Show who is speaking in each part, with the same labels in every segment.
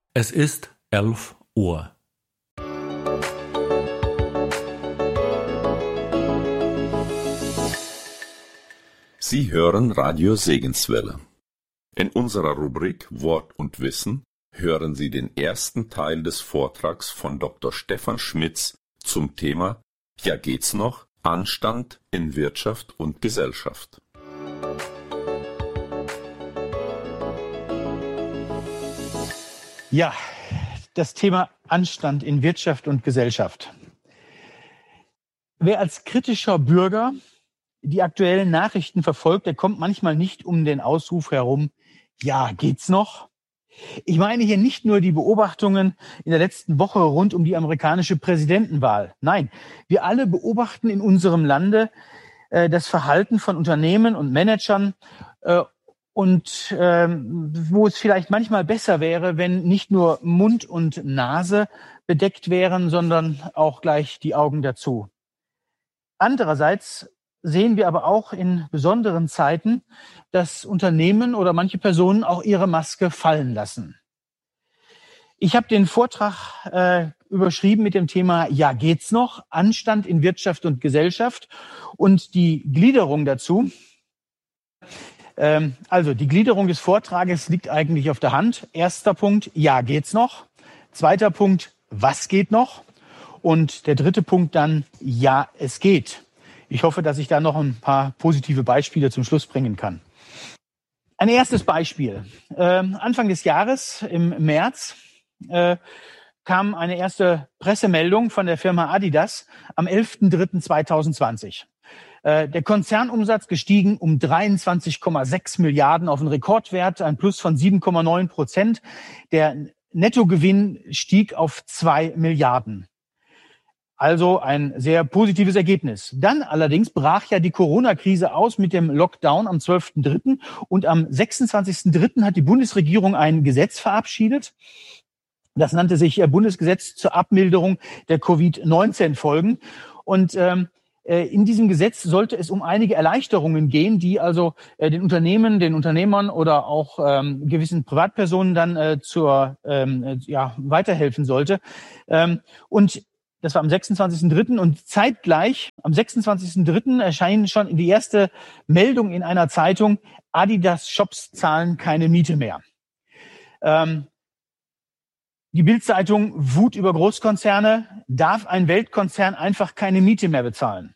Speaker 1: Es ist 11 Uhr.
Speaker 2: Sie hören Radio Segenswelle. In unserer Rubrik Wort und Wissen hören Sie den ersten Teil des Vortrags von Dr. Stefan Schmitz zum Thema Ja, geht's noch? Anstand in Wirtschaft und Gesellschaft.
Speaker 3: Ja, das Thema Anstand in Wirtschaft und Gesellschaft. Wer als kritischer Bürger die aktuellen Nachrichten verfolgt, der kommt manchmal nicht um den Ausruf herum, ja, geht's noch? Ich meine hier nicht nur die Beobachtungen in der letzten Woche rund um die amerikanische Präsidentenwahl. Nein, wir alle beobachten in unserem Lande das Verhalten von Unternehmen und Managern wo es vielleicht manchmal besser wäre, wenn nicht nur Mund und Nase bedeckt wären, sondern auch gleich die Augen dazu. Andererseits sehen wir aber auch in besonderen Zeiten, dass Unternehmen oder manche Personen auch ihre Maske fallen lassen. Ich habe den Vortrag überschrieben mit dem Thema Ja, geht's noch? Anstand in Wirtschaft und Gesellschaft und die Gliederung dazu. Also die Gliederung des Vortrages liegt eigentlich auf der Hand. Erster Punkt, ja, geht's noch? Zweiter Punkt, was geht noch? Und der dritte Punkt dann, ja, es geht. Ich hoffe, dass ich da noch ein paar positive Beispiele zum Schluss bringen kann. Ein erstes Beispiel. Anfang des Jahres, im März, kam eine erste Pressemeldung von der Firma Adidas am 11.03.2020. Der Konzernumsatz gestiegen um 23,6 Milliarden auf einen Rekordwert, ein Plus von 7,9%. Der Nettogewinn stieg auf 2 Milliarden. Also ein sehr positives Ergebnis. Dann allerdings brach ja die Corona-Krise aus mit dem Lockdown am 12.03. und am 26.03. hat die Bundesregierung ein Gesetz verabschiedet. Das nannte sich Bundesgesetz zur Abmilderung der Covid-19-Folgen. Und in diesem Gesetz sollte es um einige Erleichterungen gehen, die also den Unternehmen, den Unternehmern oder auch gewissen Privatpersonen dann weiterhelfen sollte. Und das war am 26.03. und zeitgleich am 26.03. erscheint schon die erste Meldung in einer Zeitung, Adidas Shops zahlen keine Miete mehr. Die Bild-Zeitung: Wut über Großkonzerne. Darf ein Weltkonzern einfach keine Miete mehr bezahlen?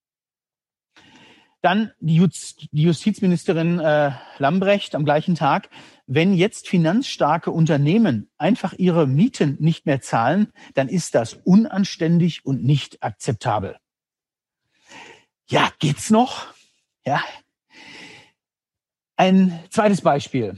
Speaker 3: Dann die Justizministerin Lambrecht am gleichen Tag: Wenn jetzt finanzstarke Unternehmen einfach ihre Mieten nicht mehr zahlen, dann ist das unanständig und nicht akzeptabel. Ja, geht's noch? Ja. Ein zweites Beispiel.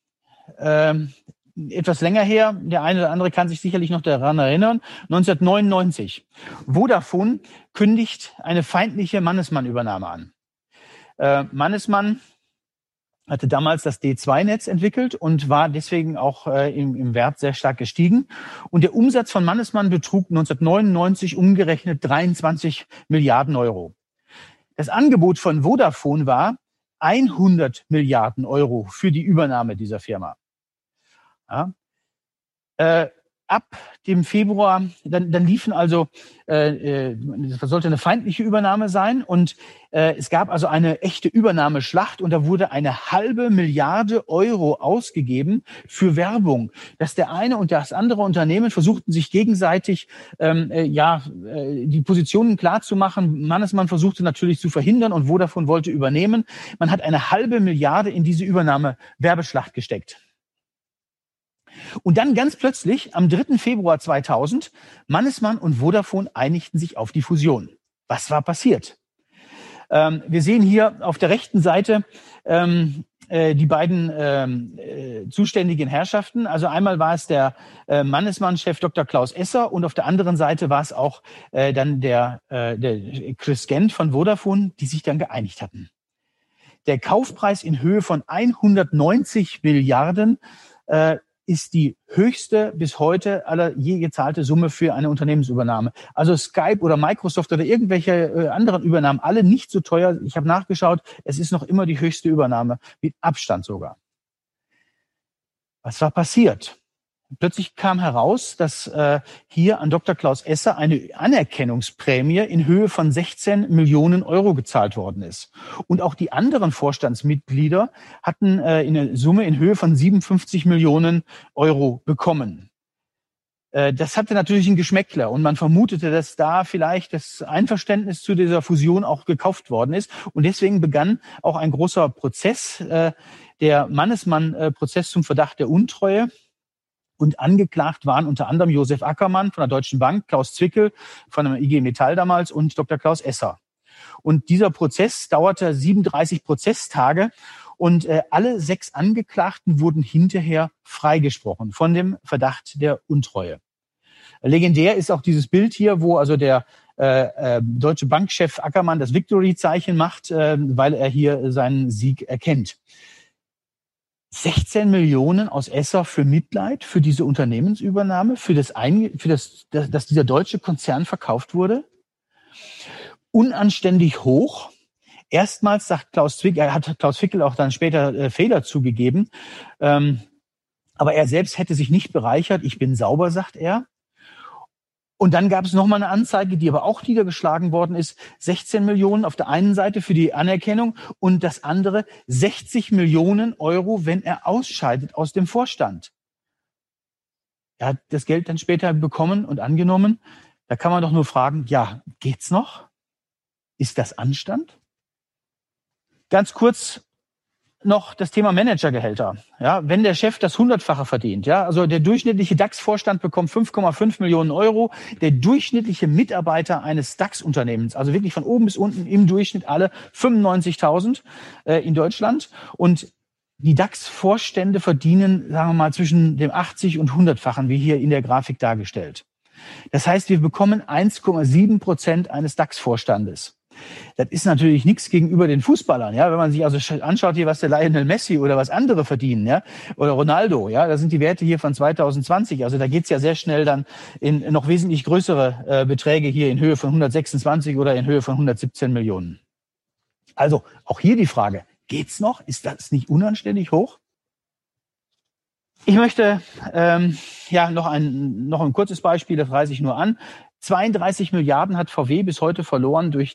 Speaker 3: Etwas länger her, der eine oder andere kann sich sicherlich noch daran erinnern, 1999. Vodafone kündigt eine feindliche Mannesmann-Übernahme an. Mannesmann hatte damals das D2-Netz entwickelt und war deswegen auch im Wert sehr stark gestiegen. Und der Umsatz von Mannesmann betrug 1999 umgerechnet 23 Milliarden Euro. Das Angebot von Vodafone war 100 Milliarden Euro für die Übernahme dieser Firma. Ja. Ab dem Februar, dann liefen also, das sollte eine feindliche Übernahme sein und es gab also eine echte Übernahmeschlacht und da wurde 1,5 Milliarde Euro ausgegeben für Werbung, dass der eine und das andere Unternehmen versuchten sich gegenseitig die Positionen klar zu machen. Mannesmann versuchte natürlich zu verhindern und Vodafone wollte übernehmen. Man hat 1,5 Milliarde in diese Übernahme-Werbeschlacht gesteckt. Und dann ganz plötzlich, am 3. Februar 2000, Mannesmann und Vodafone einigten sich auf die Fusion. Was war passiert? Wir sehen hier auf der rechten Seite die beiden zuständigen Herrschaften. Also einmal war es der Mannesmann-Chef Dr. Klaus Esser und auf der anderen Seite war es auch dann der Chris Gent von Vodafone, die sich dann geeinigt hatten. Der Kaufpreis in Höhe von 190 Milliarden ist die höchste bis heute aller je gezahlte Summe für eine Unternehmensübernahme. Also Skype oder Microsoft oder irgendwelche anderen Übernahmen, alle nicht so teuer. Ich habe nachgeschaut, es ist noch immer die höchste Übernahme, mit Abstand sogar. Was war passiert? Plötzlich kam heraus, dass hier an Dr. Klaus Esser eine Anerkennungsprämie in Höhe von 16 Millionen Euro gezahlt worden ist. Und auch die anderen Vorstandsmitglieder hatten eine Summe in Höhe von 57 Millionen Euro bekommen. Das hatte natürlich einen Geschmäckler und man vermutete, dass da vielleicht das Einverständnis zu dieser Fusion auch gekauft worden ist. Und deswegen begann auch ein großer Prozess, der Mannesmann-Prozess zum Verdacht der Untreue. Und angeklagt waren unter anderem Josef Ackermann von der Deutschen Bank, Klaus Zwickel von der IG Metall damals und Dr. Klaus Esser. Und dieser Prozess dauerte 37 Prozesstage und alle 6 Angeklagten wurden hinterher freigesprochen von dem Verdacht der Untreue. Legendär ist auch dieses Bild hier, wo also der deutsche Bankchef Ackermann das Victory-Zeichen macht, weil er hier seinen Sieg erkennt. 16 Millionen aus Esser für Mitleid, für diese Unternehmensübernahme, dass dieser deutsche Konzern verkauft wurde. Unanständig hoch. Erstmals sagt hat Klaus Fickel auch dann später Fehler zugegeben. Aber er selbst hätte sich nicht bereichert. Ich bin sauber, sagt er. Und dann gab es nochmal eine Anzeige, die aber auch niedergeschlagen worden ist. 16 Millionen auf der einen Seite für die Anerkennung und das andere 60 Millionen Euro, wenn er ausscheidet aus dem Vorstand. Er hat das Geld dann später bekommen und angenommen. Da kann man doch nur fragen, ja, geht's noch? Ist das Anstand? Ganz kurz noch das Thema Managergehälter. Ja, wenn der Chef das 100-fache verdient, ja, also der durchschnittliche DAX-Vorstand bekommt 5,5 Millionen Euro, der durchschnittliche Mitarbeiter eines DAX-Unternehmens, also wirklich von oben bis unten im Durchschnitt alle 95.000 in Deutschland und die DAX-Vorstände verdienen, sagen wir mal, zwischen dem 80- und 100-fachen, wie hier in der Grafik dargestellt. Das heißt, wir bekommen 1,7% eines DAX-Vorstandes. Das ist natürlich nichts gegenüber den Fußballern, ja. Wenn man sich also anschaut hier, was der Lionel Messi oder was andere verdienen, ja, oder Ronaldo, ja, da sind die Werte hier von 2020. Also da geht's ja sehr schnell dann in noch wesentlich größere Beträge hier in Höhe von 126 oder in Höhe von 117 Millionen. Also auch hier die Frage, geht's noch? Ist das nicht unanständig hoch? Ich möchte noch ein kurzes Beispiel, das reiße ich nur an. 32 Milliarden hat VW bis heute verloren durch